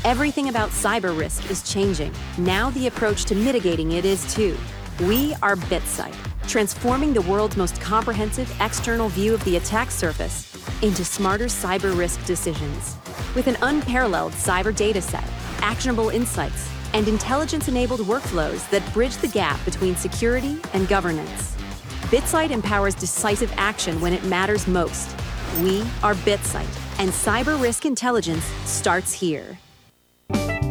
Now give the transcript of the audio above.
Everything about cyber risk is changing. Now the approach to mitigating it is too. We are BitSight, transforming the world's most comprehensive external view of the attack surface into smarter cyber risk decisions. With an unparalleled cyber data set, actionable insights, and intelligence-enabled workflows that bridge the gap between security and governance. BitSight empowers decisive action when it matters most. We are BitSight, and cyber risk intelligence starts here.